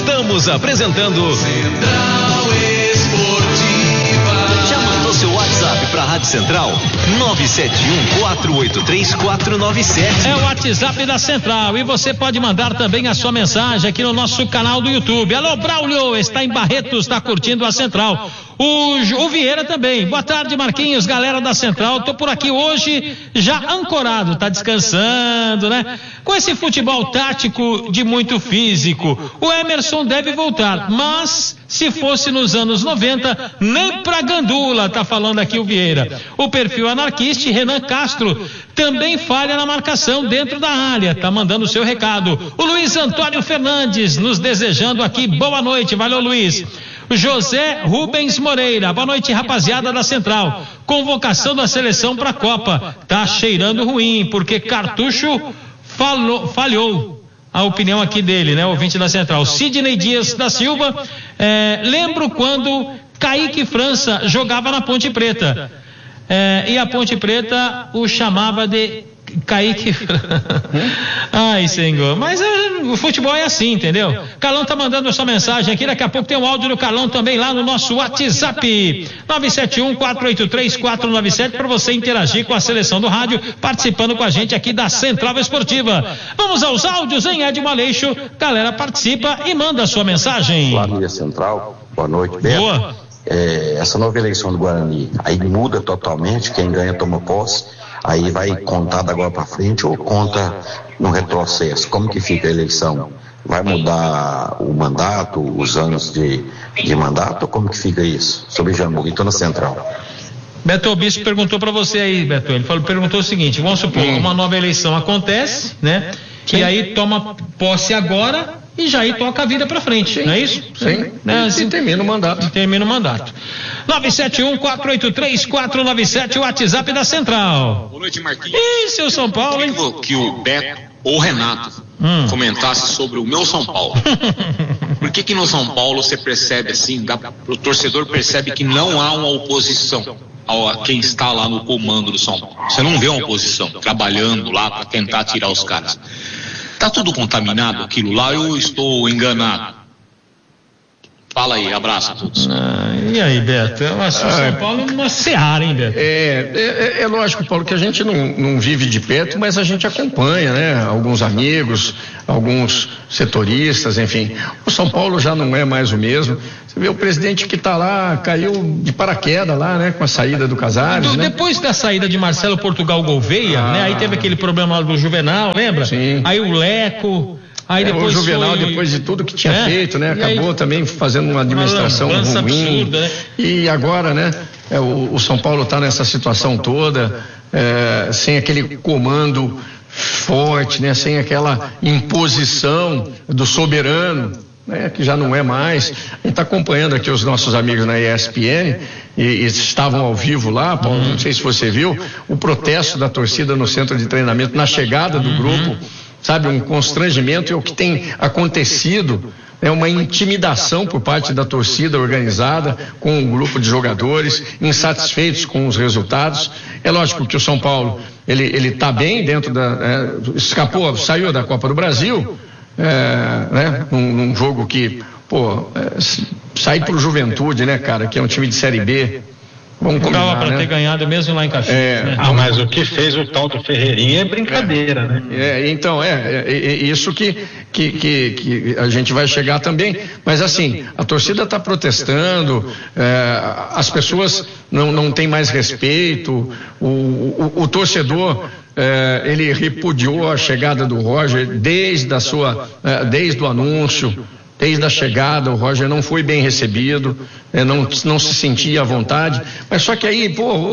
Estamos apresentando Central Esportiva. Já mandou seu WhatsApp pra Rádio Central? 971-483-497. É o WhatsApp da Central e você pode mandar também a sua mensagem aqui no nosso canal do YouTube. Alô, Braulio, está em Barretos, está curtindo a Central. O Vieira também. Boa tarde, Marquinhos, galera da Central. Tô por aqui hoje já ancorado, tá descansando, né? Com esse futebol tático de muito físico, o Emerson deve voltar, mas se fosse nos anos 90, nem pra gandula, tá falando aqui o Vieira. O perfil anarquista Renan Castro também falha na marcação dentro da área, tá mandando o seu recado. O Luiz Antônio Fernandes nos desejando aqui boa noite, valeu, Luiz. José Rubens Moreira, boa noite, rapaziada da Central. Convocação da seleção pra Copa, tá cheirando ruim, porque Cartucho falhou. A opinião aqui dele, né, ouvinte da Central. Sidney Dias da Silva, lembro quando Kaique França jogava na Ponte Preta, e a Ponte Preta o chamava de Kaique. Ai, senhor, mas o futebol é assim, entendeu? Carlão tá mandando a sua mensagem aqui, daqui a pouco tem um áudio do Carlão também lá no nosso WhatsApp 971-483-497 para você interagir com a seleção do rádio, participando com a gente aqui da Central Esportiva. Vamos aos áudios, hein, Edmo Aleixo? Galera, participa e manda a sua mensagem. Família Central, boa noite, Beto. Boa. Essa nova eleição do Guarani, aí muda totalmente, quem ganha toma posse. Aí vai contar da agora para frente ou conta no retrocesso? Como que fica a eleição? Vai mudar o mandato, os anos de mandato, ou como que fica isso? Sobre Jamboree, estou na Central. Beto, o Bispo perguntou para você aí, Beto, ele perguntou o seguinte, vamos supor, uma nova eleição acontece, né? Sim. E aí toma posse agora e já aí toca a vida para frente, sim, não é isso? Sim, né? Assim, e termina o mandato. 971-483-497, o WhatsApp da Central. Boa noite, Marquinhos. Ih, seu São Paulo, hein? Que o Beto ou o Renato comentasse sobre o meu São Paulo. Por que no São Paulo você percebe assim, o torcedor percebe que não há uma oposição a quem está lá no comando do São Paulo? Você não vê uma oposição trabalhando lá para tentar tirar os caras. Tá tudo contaminado aquilo lá, eu estou enganado? Fala aí, abraço a todos. E aí, Beto? São Paulo é uma seara, hein, Beto? É lógico, Paulo, que a gente não vive de perto, mas a gente acompanha, né? Alguns amigos, alguns setoristas, enfim. O São Paulo já não é mais o mesmo. Você vê o presidente que está lá, caiu de paraquedas lá, né? Com a saída do Casares, né? Depois da saída de Marcelo Portugal Gouveia, né? Aí teve aquele problema lá do Juvenal, lembra? Sim. Aí o Leco... Aí depois o Juvenal, depois de tudo que tinha feito, né? Acabou também fazendo uma administração ruim. Absurda, né? E agora, né? O São Paulo está nessa situação toda, sem aquele comando forte, né? Sem aquela imposição do soberano, né? Que já não é mais. A gente está acompanhando aqui os nossos amigos na ESPN e estavam ao vivo lá, Paulo, não sei se você viu, o protesto da torcida no centro de treinamento, na chegada do grupo. Sabe, um constrangimento, é o que tem acontecido, é uma intimidação por parte da torcida organizada com um grupo de jogadores insatisfeitos com os resultados. É lógico que o São Paulo, ele tá bem dentro saiu da Copa do Brasil, né, num jogo que, sair pro Juventude, né, cara, que é um time de Série B. Vamos combinar, dava para ter ganhado mesmo lá em Caxias. Né? Mas o que fez o tal do Ferreirinha é brincadeira, né? Então, isso que a gente vai chegar também. Mas assim, a torcida está protestando, as pessoas não têm mais respeito, o torcedor, ele repudiou a chegada do Roger desde o anúncio. Desde a chegada, o Roger não foi bem recebido, não se sentia à vontade, mas só que aí,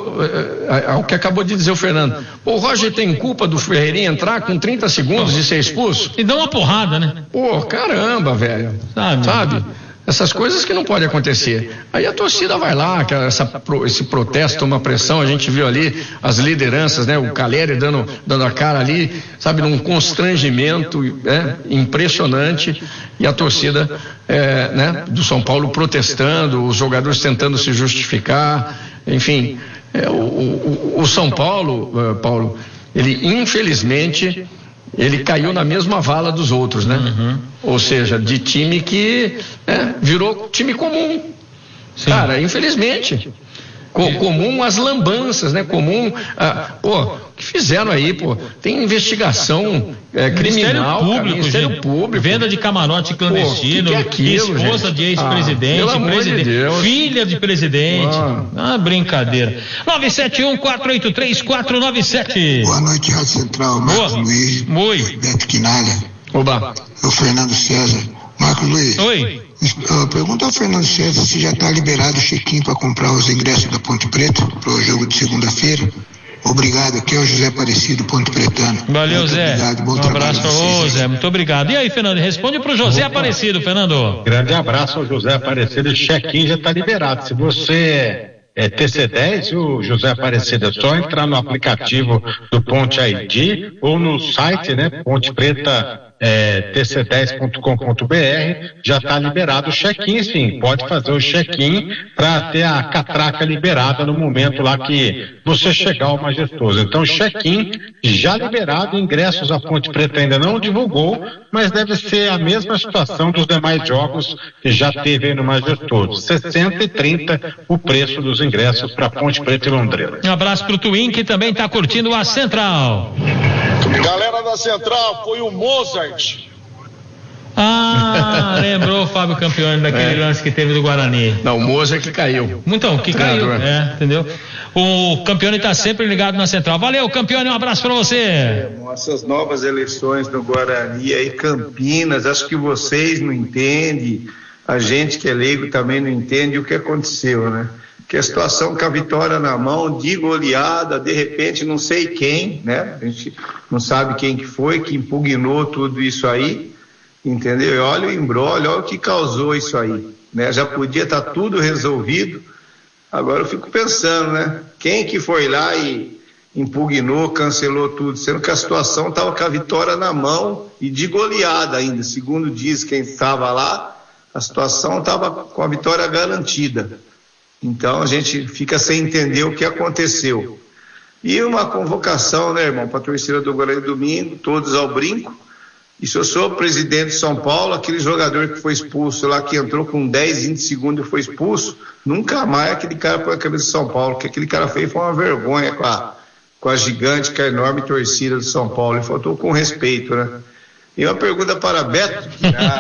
o que acabou de dizer o Fernando, o Roger tem culpa do Ferreirinha entrar com 30 segundos e ser expulso? E dá uma porrada, né? Caramba, velho, sabe? Essas coisas que não podem acontecer. Aí a torcida vai lá, esse protesto, uma pressão, a gente viu ali as lideranças, né? O Caleri dando a cara ali, sabe, num constrangimento impressionante, e a torcida né, do São Paulo protestando, os jogadores tentando se justificar, enfim, o São Paulo, Paulo, ele infelizmente ele caiu na mesma vala dos outros, né? Ou seja, de time que virou time comum. Sim. Cara, infelizmente. Comum as lambanças, né? Comum, o que fizeram aí, tem investigação criminal, Ministério Público, venda de camarote clandestino, esposa de ex-presidente, filha de presidente, brincadeira. 971-483-497. Boa noite, Rádio Central, Marcos Luiz. Beto Quinalha. Oba. O Fernando César. Marcos Luiz. Oi. Pergunta ao Fernando César se já está liberado o check-in para comprar os ingressos da Ponte Preta para o jogo de segunda-feira. Obrigado, aqui é o José Aparecido, Ponte Pretano. Valeu, Zé. Obrigado, bom um abraço para você, Zé. Muito obrigado. E aí, Fernando, responde para o José Aparecido, Fernando. Grande abraço ao José Aparecido. O check-in já está liberado. Se você é TC10, o José Aparecido, é só entrar no aplicativo do Ponte ID ou no site, né, Ponte Preta. tc10.com.br, já está liberado o check-in, sim, pode fazer o check-in para ter a catraca liberada no momento lá que você chegar ao Majestoso. Então, check-in já liberado, ingressos a Ponte Preta ainda não divulgou, mas deve ser a mesma situação dos demais jogos que já teve aí no Majestoso, 60 e 30 o preço dos ingressos para Ponte Preta e Londrina. Um abraço pro Twin, que também está curtindo a Central. Galera da Central, foi o Mozart. Lembrou o Fábio Campione daquele lance que teve do Guarani. Não, o Mozart que caiu. Então, que caiu, entendeu? O Campione está sempre ligado na Central. Valeu, Campione, um abraço para você. Essas novas eleições no Guarani aí, Campinas, acho que vocês não entendem, a gente que é leigo também não entende o que aconteceu, né? Que a situação com a vitória na mão, de goleada, de repente não sei quem, né? A gente não sabe quem que foi, que impugnou tudo isso aí, entendeu? E olha o imbróglio, olha o que causou isso aí, né? Já podia estar tudo resolvido, agora eu fico pensando, né? Quem que foi lá e impugnou, cancelou tudo, sendo que a situação estava com a vitória na mão e de goleada ainda, segundo diz quem estava lá, a situação estava com a vitória garantida. Então a gente fica sem entender o que aconteceu. E uma convocação, né, irmão, para a torcida do Guarani domingo, todos ao brinco. E se eu sou presidente de São Paulo, aquele jogador que foi expulso lá, que entrou com 10, 20 segundos e foi expulso, nunca mais aquele cara põe a camisa de São Paulo, que aquele cara fez foi uma vergonha com a gigante, com a enorme torcida do São Paulo. Ele faltou com respeito, né? E uma pergunta para Beto.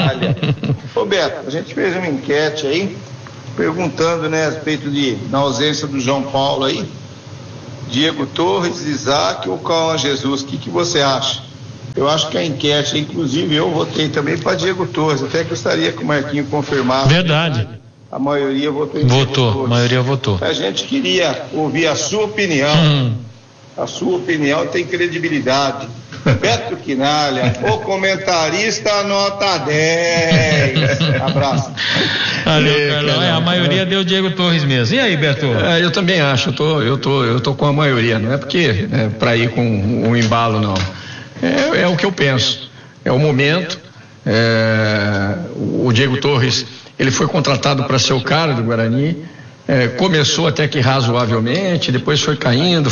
Ô Beto, a gente fez uma enquete aí, perguntando, né, a respeito na ausência do João Paulo aí, Diego Torres, Isaac ou Cauã Jesus, o que você acha? Eu acho que a enquete, inclusive eu votei também para Diego Torres, até gostaria que o Marquinho confirmasse. Verdade. A maioria votou em Votou, a maioria votou. A gente queria ouvir a sua opinião. A sua opinião tem credibilidade. Beto Quinalha, o comentarista nota 10. Abraço. Valeu, Carlão. A maioria deu Diego Torres mesmo. E aí, Beto? Eu também acho, eu tô com a maioria, não é porque para ir com um embalo, não. É o que eu penso. É o momento. O Diego Torres, ele foi contratado para ser o cara do Guarani. Começou até que razoavelmente, depois foi caindo,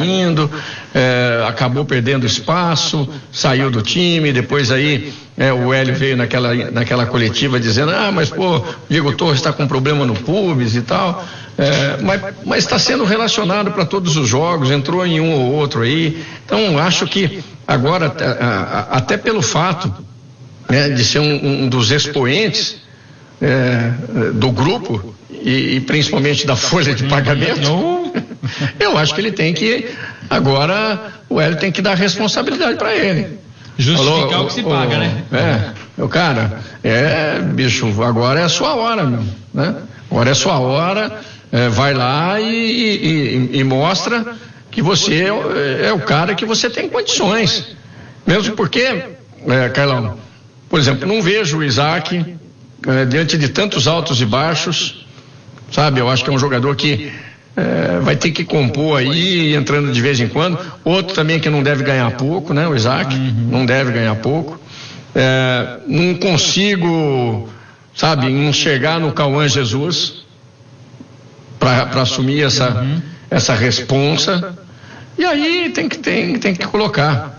acabou perdendo espaço, saiu do time, depois aí o Hélio veio naquela coletiva dizendo, mas o Diego Torres está com problema no pubis e tal, mas está sendo relacionado para todos os jogos, entrou em um ou outro aí, então acho que agora, até pelo fato de ser um dos expoentes do grupo, e principalmente da folha de pagamento, eu acho que ele tem que, agora o Hélio tem que dar responsabilidade para ele. Justificar o que se paga, né? Cara, bicho, agora é a sua hora, meu, né? Agora é a sua hora, vai lá e mostra que você é o cara que você tem condições. Mesmo porque, Carlão, por exemplo, não vejo o Isaac diante de tantos altos e baixos, sabe? Eu acho que é um jogador que vai ter que compor aí, entrando de vez em quando. Outro também que não deve ganhar pouco, né? O Isaac, não deve ganhar pouco. Não consigo, sabe, enxergar no Cauã Jesus para assumir essa responsa. E aí tem que colocar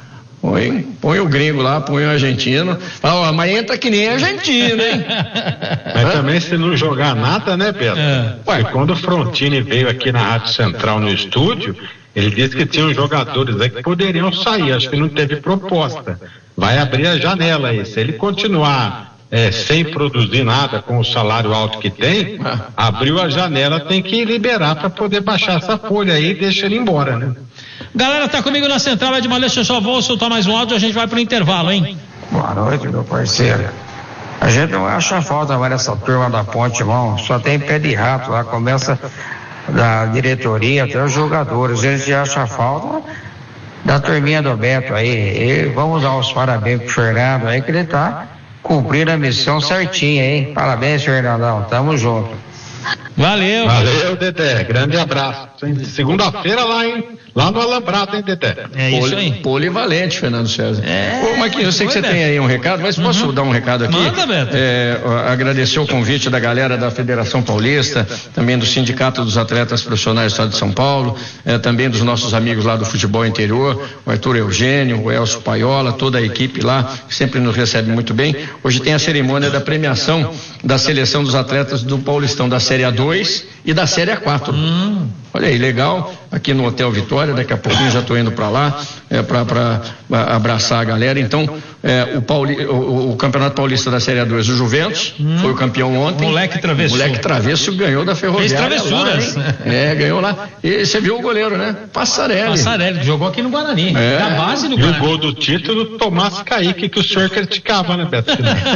Põe o gringo lá, põe o argentino. Fala, mas entra que nem argentino, hein? Mas também se não jogar nada, né, Beto? Porque quando o Frontini veio aqui na Rádio Central no estúdio, ele disse que tinham jogadores aí que poderiam sair, acho que não teve proposta. Vai abrir a janela aí. Se ele continuar sem produzir nada com o salário alto que tem, abriu a janela, tem que liberar para poder baixar essa folha aí e deixa ele embora, né? Galera, tá comigo na central, Edmar, deixa eu só vou soltar mais um áudio e a gente vai pro intervalo, hein? Boa noite, meu parceiro. A gente não acha falta mais dessa turma da ponte, não. Só tem pé de rato lá, começa da diretoria até os jogadores. A gente acha falta da turminha do Beto aí. E vamos dar os parabéns pro Fernando aí, que ele tá cumprindo a missão certinha, hein? Parabéns, Fernandão. Tamo junto. Valeu, Dedé. Grande abraço. Segunda-feira lá, hein? Lá no Alambrado, hein, Dedé? É isso aí. Polivalente, Fernando César. Ô, Marquinhos, eu sei que você tem aí um recado, mas posso dar um recado aqui? Manda, Beto. Agradecer o convite da galera da Federação Paulista, também do Sindicato dos Atletas Profissionais do Estado de São Paulo, também dos nossos amigos lá do futebol interior, o Arthur Eugênio, o Elcio Paiola, toda a equipe lá, que sempre nos recebe muito bem. Hoje tem a cerimônia da premiação da seleção dos atletas do Paulistão, da Série A2 e da Série A4. Olha aí, legal, aqui no Hotel Vitória, daqui a pouquinho já estou indo para lá, para abraçar a galera. Então, o Campeonato Paulista da Série A2, o Juventus, foi o campeão ontem. Moleque Travesso ganhou da Ferroviária. Fez travessuras. Lá, ganhou lá. E você viu o goleiro, né? Passarelli, que jogou aqui no Guarani, da base do Guarani. E o gol do título, Tomás Kaique, que o senhor criticava, né, Beto?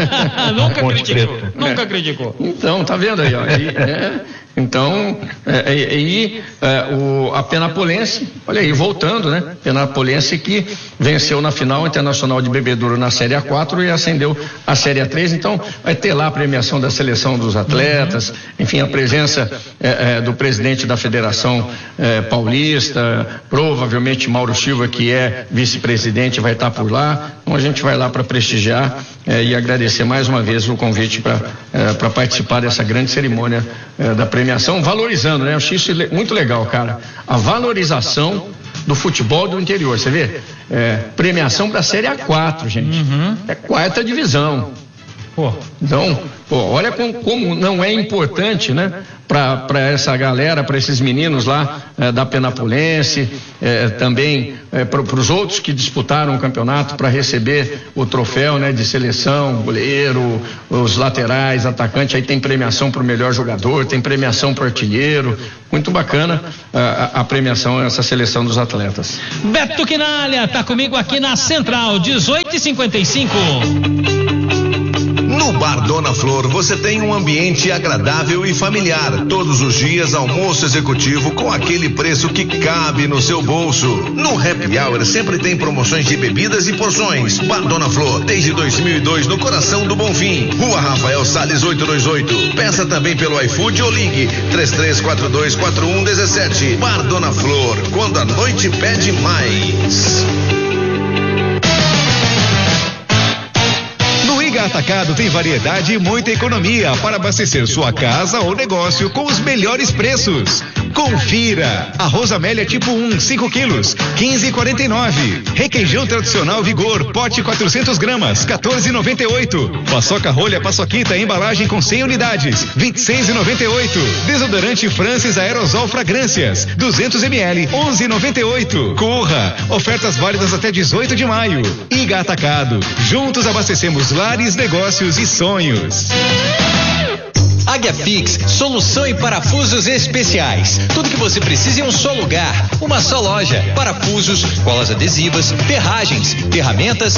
Nunca criticou. Então, tá vendo aí, ó. Então, a Penapolense, olha aí, voltando, né? Penapolense que venceu na final internacional de bebedouro na Série A4 e ascendeu à Série A3. Então, vai ter lá a premiação da seleção dos atletas, enfim, a presença do presidente da Federação Paulista, provavelmente Mauro Silva, que é vice-presidente, vai estar por lá. Então, a gente vai lá para prestigiar e agradecer mais uma vez o convite para participar dessa grande cerimônia da premiação, valorizando, né? Eu achei isso muito legal, cara. A valorização do futebol do interior, você vê? Premiação para a Série A4, gente. É 4ª divisão. Então, olha como não é importante, né? Para essa galera, para esses meninos lá da Penapolense, também para os outros que disputaram o campeonato para receber o troféu, né, de seleção, goleiro, os laterais, atacante. Aí tem premiação para o melhor jogador, tem premiação para o artilheiro. Muito bacana a premiação, essa seleção dos atletas. Beto Quinalha tá comigo aqui na Central, 18h55. No Bar Dona Flor você tem um ambiente agradável e familiar. Todos os dias almoço executivo com aquele preço que cabe no seu bolso. No Happy Hour sempre tem promoções de bebidas e porções. Bar Dona Flor, desde 2002 no coração do Bonfim. Rua Rafael Salles 828. Peça também pelo iFood ou ligue 33424117. Bar Dona Flor, quando a noite pede mais. Atacado tem variedade e muita economia para abastecer sua casa ou negócio com os melhores preços. Confira: arroz Amélia tipo 1, 5 quilos, 15,49. Requeijão tradicional Vigor, pote 400 gramas, 14,98. Paçoca rolha Paçoquita, embalagem com 100 unidades, 26,98. Desodorante Francis Aerosol Fragrâncias, 200 ml, 11,98. Corra! Ofertas válidas até 18 de maio. Iga Atacado. Juntos abastecemos lares, negócios e sonhos. Águia Fix, solução em parafusos especiais. Tudo que você precisa em um só lugar, uma só loja. Parafusos, colas adesivas, ferragens, ferramentas